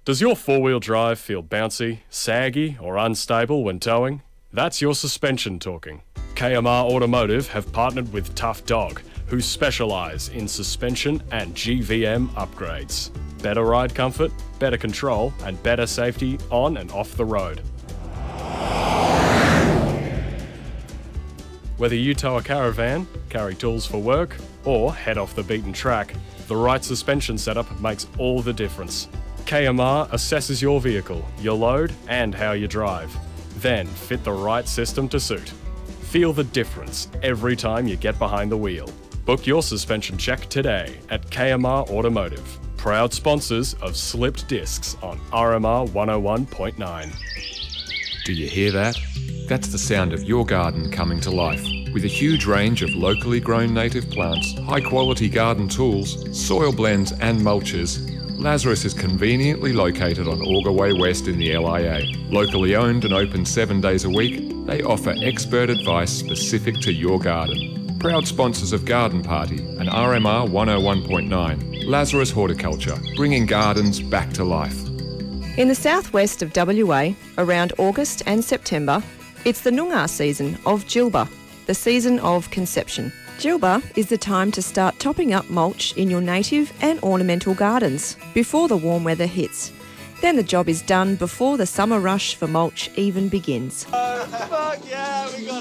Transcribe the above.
Does your four-wheel drive feel bouncy, saggy or unstable when towing? That's your suspension talking. KMR Automotive have partnered with Tough Dog, who specialise in suspension and GVM upgrades. Better ride comfort, better control and better safety on and off the road. Whether you tow a caravan, carry tools for work or head off the beaten track, the right suspension setup makes all the difference. KMR assesses your vehicle, your load and how you drive. Then fit the right system to suit. Feel the difference every time you get behind the wheel. Book your suspension check today at KMR Automotive. Proud sponsors of Slipped Discs on RMR 101.9. Do you hear that? That's the sound of your garden coming to life. With a huge range of locally grown native plants, high-quality garden tools, soil blends and mulches, Lazarus is conveniently located on Auger Way West in the LIA. Locally owned and open 7 days a week, they offer expert advice specific to your garden. Proud sponsors of Garden Party and RMR 101.9. Lazarus Horticulture, bringing gardens back to life. In the southwest of WA, around August and September, it's the Noongar season of Jilba, the season of conception. Jilba is the time to start topping up mulch in your native and ornamental gardens before the warm weather hits. Then the job is done before the summer rush for mulch even begins. Fuck yeah, we got